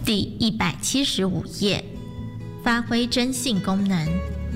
第175页，发挥真性功能。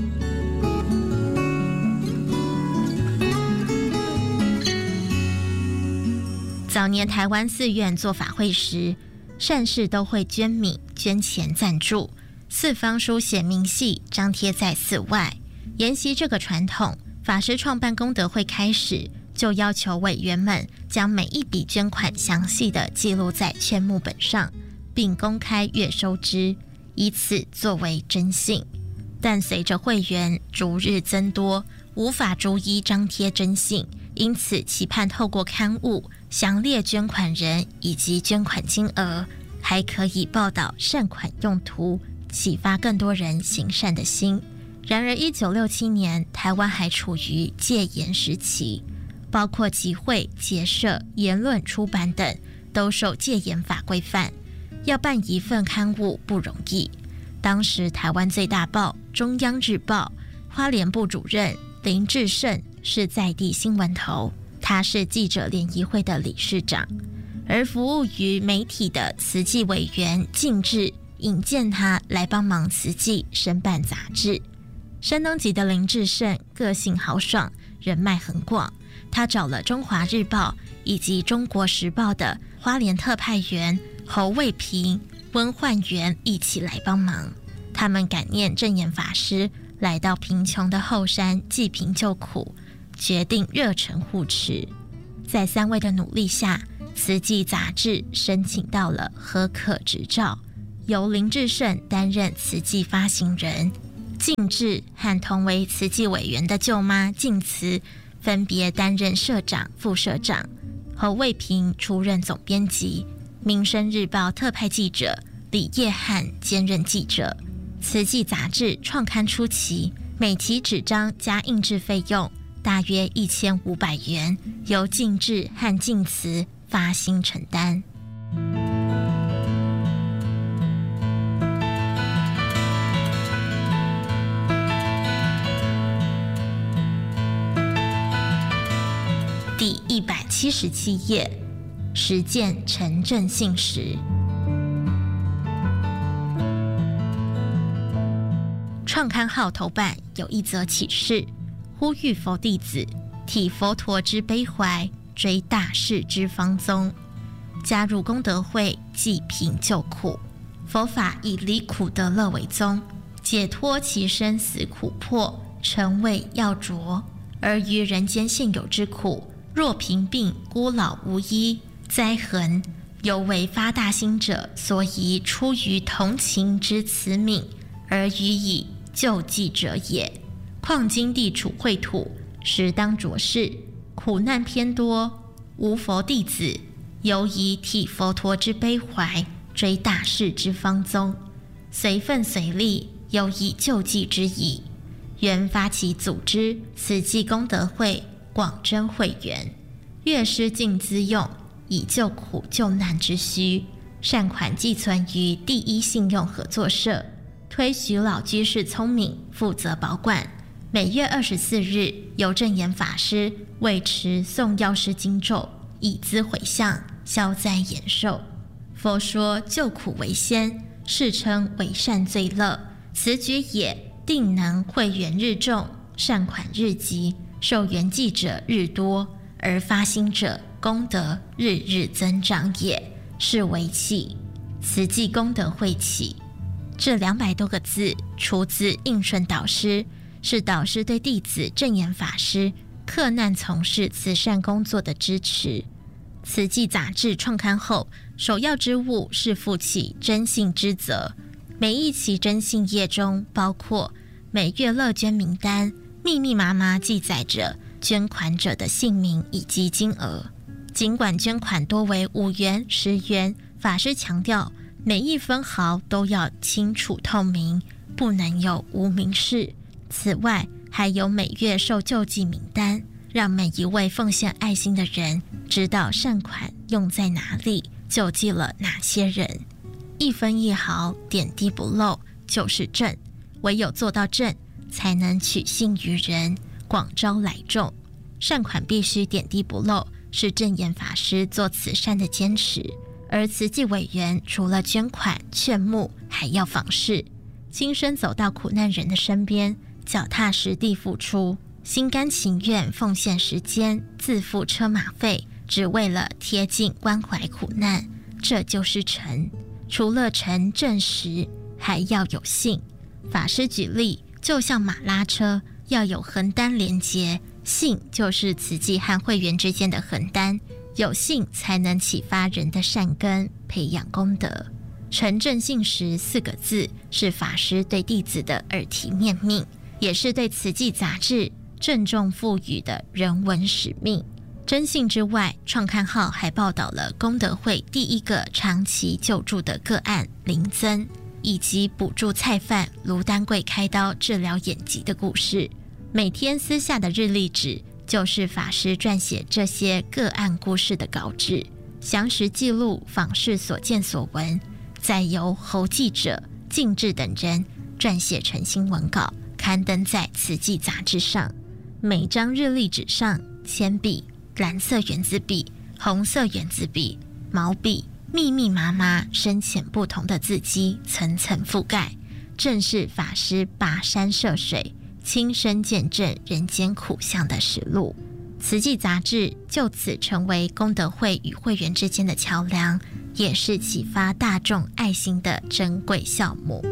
早年台湾寺院做法会时，善事都会捐米捐钱赞助，四方书写明细张贴在寺外。沿袭这个传统，法师创办功德会开始就要求委员们将每一笔捐款详细地记录在劝募本上，并公开月收支，以此作为征信。但随着会员逐日增多，无法逐一张贴征信，因此期盼透过刊物详列捐款人以及捐款金额，还可以报道善款用途，启发更多人行善的心。然而1967年台湾还处于戒严时期，包括集会、结社、言论、出版等都受戒严法规范，要办一份刊物不容易。当时台湾最大报中央日报花莲部主任林志胜是在地新闻头，他是记者联谊会的理事长，而服务于媒体的慈济委员靳志引荐他来帮忙慈济申办杂志。山东籍的林志胜个性豪爽，人脉很广，他找了中华日报以及中国时报的花莲特派员侯卫平、温焕元一起来帮忙。他们感念证严法师来到贫穷的后山济贫救苦，决定热忱护持。在3位的努力下，慈济杂志申请到了合可执照，由林志胜担任慈济发行人，靳志和同为慈济委员的舅妈靳慈分别担任社长、副社长，侯卫平出任总编辑，民生日报特派记者李业汉兼任记者。慈济杂志创刊初期，每期纸张加印制费用大约1500元，由靳志和靳慈发心承担。第177页，实践成正信时。创刊号头版有一则启示，呼吁佛弟子体佛陀之悲怀，追大士之方宗，加入功德会，济贫救苦。佛法以离苦得乐为宗，解脱其生死苦迫，诚为要着。而于人间现有之苦，若贫病、孤老无依、灾痕，犹为发大心者所宜出于同情之慈悯而予以救济者也。况今地处秽土，实当着事，苦难偏多，无佛弟子，犹宜体佛陀之悲怀，追大士之方宗，随分随力，有以救济之意。原发起组织慈济功德会，广征会员，乐师尽资用，以救苦救难之需。善款寄存于第一信用合作社，推徐老居士聪明负责保管。每月24日，由证严法师为持诵药师经咒，以资回向，消灾延寿。佛说救苦为先，世称为善最乐。此举也定能会员日众，善款日集，受缘记者日多，而发心者功德日日增长也，是为契。慈济功德会起。这200多个字出自应顺导师，是导师对弟子证严法师克难从事慈善工作的支持。慈济杂志创刊后，首要之务是负起征信之责。每一期征信页中包括每月乐捐名单，密密麻麻记载着捐款者的姓名以及金额。尽管捐款多为5元、10元，法师强调每一分毫都要清楚透明，不能有无名氏。此外，还有每月受救济名单，让每一位奉献爱心的人知道善款用在哪里，救济了哪些人。一分一毫，点滴不漏，就是正。唯有做到正，才能取信于人，广招来众。善款必须点滴不漏，是证严法师做慈善的坚持。 而慈济委员除了捐款劝募，还要访视，亲身走到苦难人的身边，脚踏实地付出，心甘情愿奉献时间，自付车马费，只为了贴近关怀苦难。这就是诚。除了诚正实，还要有信。法师举例，就像马拉车要有横单连结，信就是慈济和会员之间的横单，有信才能启发人的善根，培养功德。诚正信实4个字是法师对弟子的耳提面命，也是对慈济杂志郑重赋予的人文使命。征信之外，创刊号还报道了功德会第一个长期救助的个案林增，以及补助菜贩卢丹贵开刀治疗眼疾的故事。每天私下的日历纸就是法师撰写这些个案故事的稿纸，详实记录访视所见所闻，再由侯记者、静志等人撰写成新闻稿，刊登在慈济杂志上。每张日历纸上，铅笔、蓝色圆珠笔、红色圆珠笔、毛笔，密密麻麻、深浅不同的字迹层层覆盖，正是法师跋山涉水、亲身见证人间苦相的实录。慈济杂志就此成为功德会与会员之间的桥梁，也是启发大众爱心的珍贵项目。